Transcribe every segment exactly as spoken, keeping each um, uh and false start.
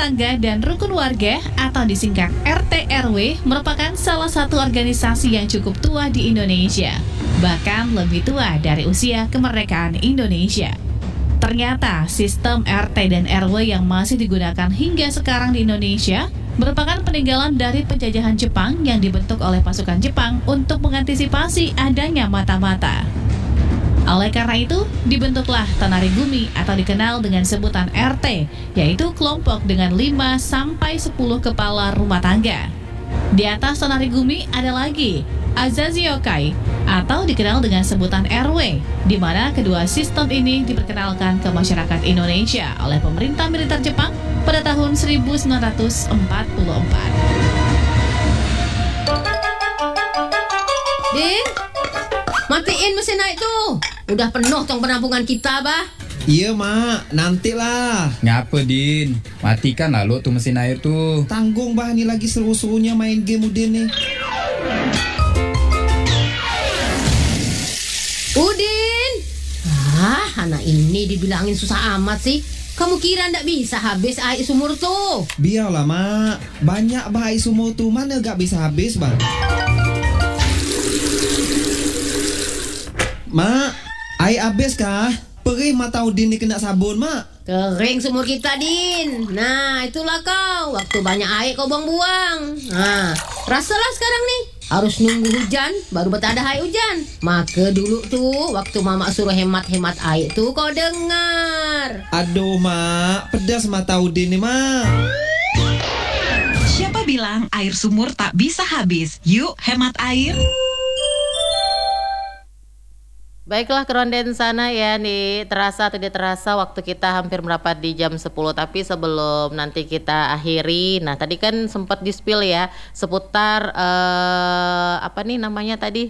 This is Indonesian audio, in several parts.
tangga dan rukun warga atau disingkat R T R W merupakan salah satu organisasi yang cukup tua di Indonesia, bahkan lebih tua dari usia kemerdekaan Indonesia. Ternyata sistem R T dan R W yang masih digunakan hingga sekarang di Indonesia merupakan peninggalan dari penjajahan Jepang yang dibentuk oleh pasukan Jepang untuk mengantisipasi adanya mata-mata. Oleh karena itu, dibentuklah Tanari Gumi atau dikenal dengan sebutan R T, yaitu kelompok dengan lima sampai sepuluh kepala rumah tangga. Di atas Tanari Gumi ada lagi Azaziokai atau dikenal dengan sebutan R W, di mana kedua sistem ini diperkenalkan ke masyarakat Indonesia oleh pemerintah militer Jepang pada tahun seribu sembilan ratus empat puluh empat. Din, matiin mesin naik tuh. Udah penuh tong penampungan kita, bah. Iya, Mak. Nantilah. Ngapa, Din? Matikan lah lo tuh mesin air tuh. Tanggung, bah. Ini lagi seru-serunya main game Udin nih. Udin! Ah, anak ini dibilangin susah amat sih. Kamu kira ndak bisa habis air sumur tuh? Biarlah, Mak. Banyak bah air sumur tuh. Mana gak bisa habis, bah. Mak, air habis kah? Perih mata Udin ni kena sabun, Mak. Kering sumur kita, Din. Nah, itulah kau. Waktu banyak air kau buang-buang. Nah, rasalah sekarang nih. Harus nunggu hujan, baru betah ada air hujan. Maka dulu tuh, waktu Mama suruh hemat-hemat air tuh kau dengar. Aduh, Mak. Pedas mata Udin ni, Mak. Siapa bilang air sumur tak bisa habis? Yuk, hemat air. Baiklah keronden sana ya nih, terasa atau tidak terasa waktu kita hampir merapat di jam sepuluh. Tapi sebelum nanti kita akhiri, nah tadi kan sempat di-spill ya seputar uh, apa nih namanya tadi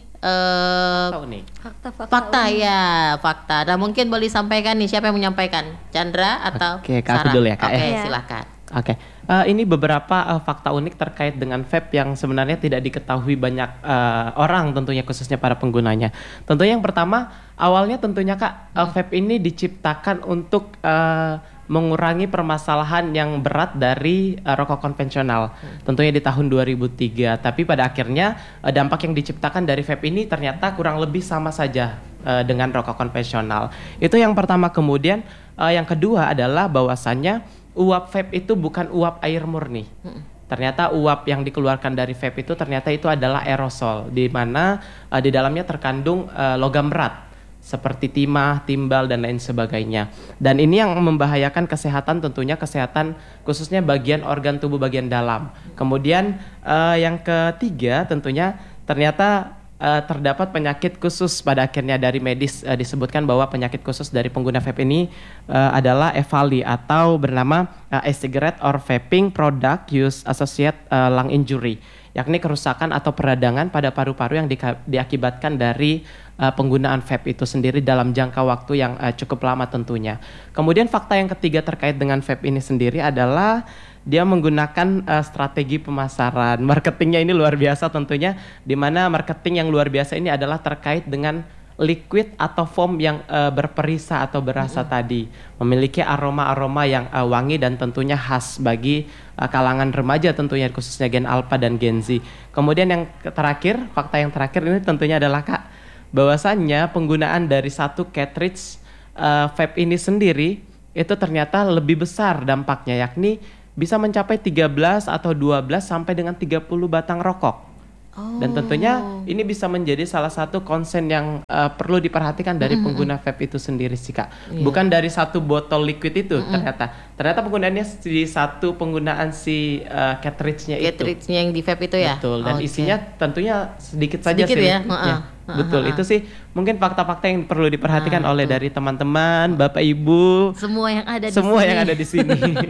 uh, Fakta-fakta fakta ya fakta. Nah mungkin boleh sampaikan nih, siapa yang menyampaikan? Chandra atau Oke, Kak, aku Sarah? dulu ya, Kak, Oke, ya. silakan. Oke, uh, ini beberapa uh, fakta unik terkait dengan vape yang sebenarnya tidak diketahui banyak uh, orang tentunya, khususnya para penggunanya. Tentunya yang pertama, awalnya tentunya Kak, uh, vape ini diciptakan untuk uh, mengurangi permasalahan yang berat dari uh, rokok konvensional. Tentunya di tahun dua ribu tiga, tapi pada akhirnya uh, dampak yang diciptakan dari vape ini ternyata kurang lebih sama saja uh, dengan rokok konvensional. Itu yang pertama. Kemudian uh, yang kedua adalah bahwasannya uap vape itu bukan uap air murni. Ternyata uap yang dikeluarkan dari vape itu ternyata itu adalah aerosol, di mana uh, di dalamnya terkandung uh, logam berat seperti timah, timbal dan lain sebagainya. Dan ini yang membahayakan kesehatan, tentunya kesehatan khususnya bagian organ tubuh bagian dalam. Kemudian uh, yang ketiga tentunya ternyata Uh, terdapat penyakit khusus pada akhirnya dari medis, uh, disebutkan bahwa penyakit khusus dari pengguna vape ini uh, adalah E V A L I atau bernama uh, e-cigarette or vaping product use associated uh, lung injury, yakni kerusakan atau peradangan pada paru-paru yang di- diakibatkan dari uh, penggunaan vape itu sendiri dalam jangka waktu yang uh, cukup lama tentunya. Kemudian fakta yang ketiga terkait dengan vape ini sendiri adalah dia menggunakan uh, strategi pemasaran. Marketingnya ini luar biasa tentunya, di mana marketing yang luar biasa ini adalah terkait dengan liquid atau foam yang uh, berperisa atau berasa mm-hmm. tadi, memiliki aroma-aroma yang uh, wangi dan tentunya khas bagi uh, kalangan remaja tentunya, khususnya Gen Alpha dan Gen Z. Kemudian yang terakhir, fakta yang terakhir ini tentunya adalah Kak, bahwasannya penggunaan dari satu cartridge uh, vape ini sendiri itu ternyata lebih besar dampaknya, yakni bisa mencapai tiga belas atau dua belas sampai dengan tiga puluh batang rokok. Oh. Dan tentunya ini bisa menjadi salah satu konsen yang uh, perlu diperhatikan dari mm-hmm. pengguna vape itu sendiri sih Kak. Yeah. Bukan dari satu botol liquid itu mm-hmm. ternyata. Ternyata penggunaannya di satu penggunaan si uh, cartridge-nya itu. Cartridge-nya yang di vape itu ya? Betul, dan okay. isinya tentunya sedikit saja sedikit sih. ya? Ya. Betul, itu sih mungkin fakta-fakta yang perlu diperhatikan ah, oleh betul. dari teman-teman, Bapak Ibu, semua yang ada di semua sini. yang ada di sini.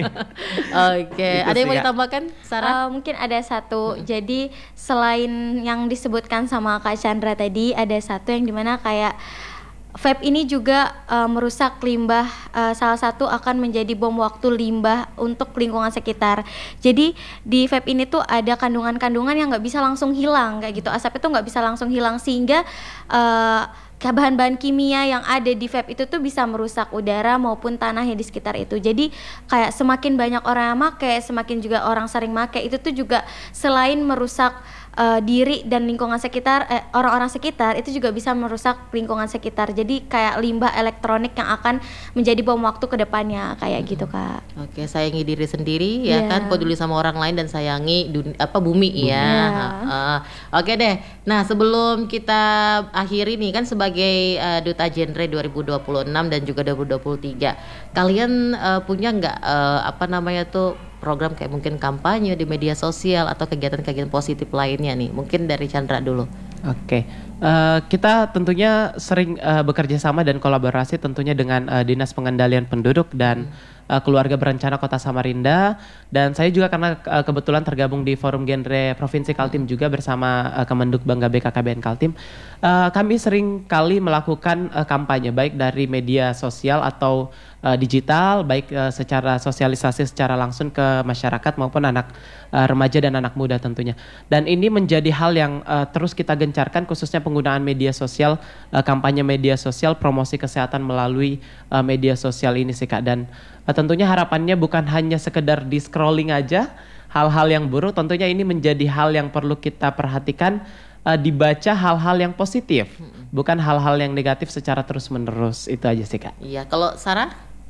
Oke, okay. Ada yang mau ditambahkan, Sarah? Uh, mungkin ada satu. Hmm. Jadi selain yang disebutkan sama Kak Chandra tadi, ada satu yang dimana kayak vape ini juga uh, merusak limbah, uh, salah satu akan menjadi bom waktu limbah untuk lingkungan sekitar. Jadi di vape ini tuh ada kandungan-kandungan yang nggak bisa langsung hilang kayak gitu, asap itu nggak bisa langsung hilang sehingga uh, bahan-bahan kimia yang ada di vape itu tuh bisa merusak udara maupun tanah yang di sekitar itu. Jadi kayak semakin banyak orang yang make, semakin juga orang sering make, itu tuh juga selain merusak uh, diri dan lingkungan sekitar, eh, orang-orang sekitar, itu juga bisa merusak lingkungan sekitar. Jadi kayak limbah elektronik yang akan menjadi bom waktu ke depannya kayak gitu, Kak. Oke, sayangi diri sendiri ya Iya. kan, peduli sama orang lain dan sayangi dun- apa bumi ya. Iya. Heeh. Oke deh. Nah, sebelum kita akhiri nih kan sebagai uh, Duta Genre dua ribu dua puluh enam dan juga dua ribu dua puluh tiga. Kalian uh, punya nggak uh, apa namanya tuh program kayak mungkin kampanye di media sosial atau kegiatan-kegiatan positif lainnya nih? Mungkin dari Chandra dulu. Oke, eh, kita tentunya sering eh, bekerja sama dan kolaborasi tentunya dengan eh, Dinas Pengendalian Penduduk dan eh, Keluarga Berencana Kota Samarinda, dan saya juga karena eh, kebetulan tergabung di Forum Genre Provinsi Kaltim juga bersama eh, Kemenduk Bangga B K K B N Kaltim. Eh, kami sering kali melakukan eh, kampanye baik dari media sosial atau eh, digital, baik eh, secara sosialisasi secara langsung ke masyarakat maupun anak eh, remaja dan anak muda tentunya. Dan ini menjadi hal yang eh, terus kita gencarkan, khususnya penggunaan media sosial, eh, kampanye media sosial, promosi kesehatan melalui eh, media sosial ini sih Kak. Dan eh, tentunya harapannya bukan hanya sekedar di scrolling aja hal-hal yang buruk, tentunya ini menjadi hal yang perlu kita perhatikan, eh, dibaca hal-hal yang positif, bukan hal-hal yang negatif secara terus-menerus. Itu aja sih Kak. Iya, kalau Sarah?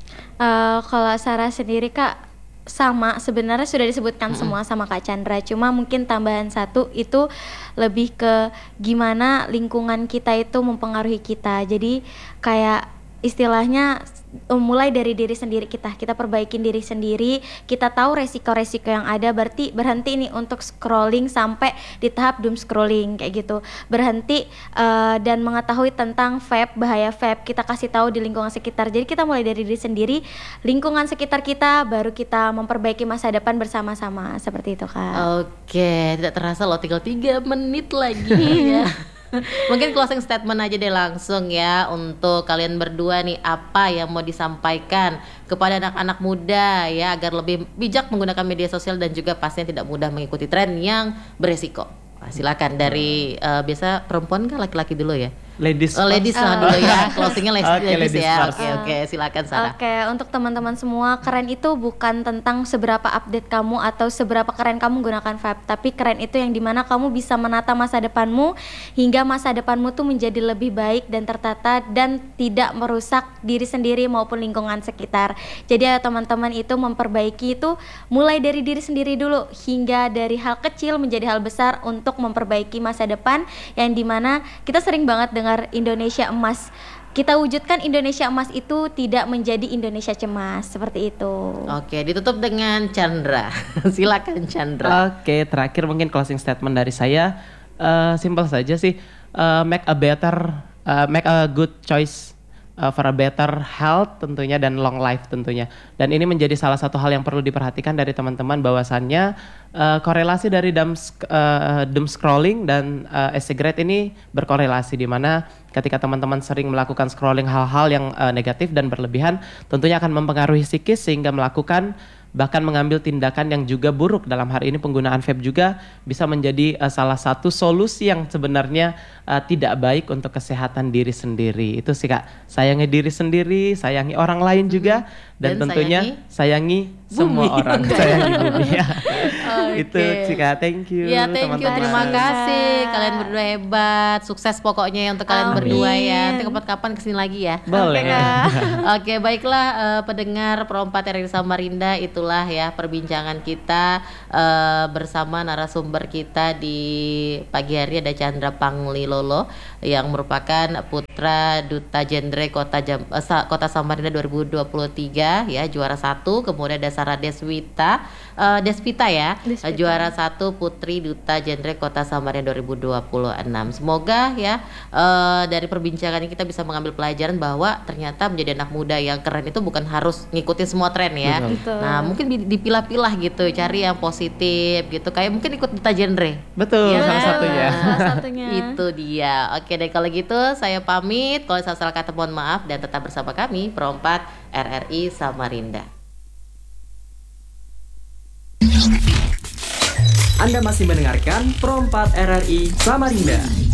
Uh, kalau Sarah sendiri, Kak, sama sebenarnya sudah disebutkan Mm-mm. semua sama Kak Chandra, cuma mungkin tambahan satu itu lebih ke gimana lingkungan kita itu mempengaruhi kita. Jadi kayak istilahnya um, mulai dari diri sendiri kita, kita perbaikin diri sendiri, kita tahu resiko-resiko yang ada, berarti berhenti nih untuk scrolling sampai di tahap doom scrolling kayak gitu. Berhenti uh, dan mengetahui tentang vape, bahaya vape, kita kasih tahu di lingkungan sekitar. Jadi kita mulai dari diri sendiri, lingkungan sekitar kita, baru kita memperbaiki masa depan bersama-sama, seperti itu Kak. Oke, tidak terasa loh, tinggal tiga menit lagi ya. Mungkin closing statement aja deh langsung ya untuk kalian berdua nih, apa yang mau disampaikan kepada anak-anak muda ya agar lebih bijak menggunakan media sosial dan juga pastinya tidak mudah mengikuti tren yang beresiko. Nah, silakan dari uh, biasa perempuan kan laki-laki dulu ya. Ladies Oh, ladies lah Oh. dulu ya, closingnya ladies, Oke, ladies ladies ya. first. Oke oke, silakan Sarah. Oke, untuk teman-teman semua, keren itu bukan tentang seberapa update kamu atau seberapa keren kamu menggunakan vape, tapi keren itu yang dimana kamu bisa menata masa depanmu hingga masa depanmu tuh menjadi lebih baik dan tertata dan tidak merusak diri sendiri maupun lingkungan sekitar. Jadi ya teman-teman itu memperbaiki itu mulai dari diri sendiri dulu hingga dari hal kecil menjadi hal besar untuk memperbaiki masa depan yang dimana kita sering banget dengar Indonesia emas. Kita wujudkan Indonesia emas itu tidak menjadi Indonesia cemas, seperti itu. Oke, ditutup dengan Chandra. Silakan Chandra. Oke, terakhir mungkin closing statement dari saya, uh, simple saja sih, uh, make a better, uh, make a good choice uh, for a better health tentunya dan long life tentunya. Dan ini menjadi salah satu hal yang perlu diperhatikan dari teman-teman, bahwasannya uh, korelasi dari doom, uh, doom scrolling dan uh, e-cigarette ini berkorelasi, di mana ketika teman-teman sering melakukan scrolling hal-hal yang uh, negatif dan berlebihan, tentunya akan mempengaruhi psikis sehingga melakukan bahkan mengambil tindakan yang juga buruk. Dalam hari ini penggunaan vape juga bisa menjadi uh, salah satu solusi yang sebenarnya uh, tidak baik untuk kesehatan diri sendiri. Itu sih Kak, sayangi diri sendiri, sayangi orang lain juga, dan, Dan tentunya sayangi, semua bumi. orang, sayangi bumi ya. Oke. Itu sih Kak, thank you Ya, thank you, teman-teman. terima kasih. Kak. Kalian berdua hebat. Sukses pokoknya ya untuk kalian Amin. berdua ya. Nanti kapan-kapan kesini lagi ya. Boleh. Oke, Kak. Oke, baiklah eh, pendengar Pro empat R R I Samarinda, itulah ya perbincangan kita eh, bersama narasumber kita di pagi hari. Ada Chandra Panglilolo yang merupakan putra Duta Genre Kota Jam, eh, Sa- Kota Samarinda dua ribu dua puluh tiga ya, juara satu. Kemudian ada Sarah Deswita, eh, Despita ya, Despita. eh, juara satu Putri Duta Genre Kota Samarinda dua ribu dua puluh enam. Semoga ya eh, dari perbincangan ini kita bisa mengambil pelajaran bahwa ternyata menjadi anak muda yang keren itu bukan harus ngikutin semua tren ya. Betul. Betul. Nah, mungkin di- dipilah-pilah gitu, cari yang positif gitu. Kayak mungkin ikut Duta Genre. Betul, Iya salah kan? satunya. Salah satunya. Itu dia. Oke deh, kalau gitu saya pamit pamit. Kalau salah kata mohon maaf dan tetap bersama kami Pro empat R R I Samarinda. Anda masih mendengarkan Pro empat R R I Samarinda.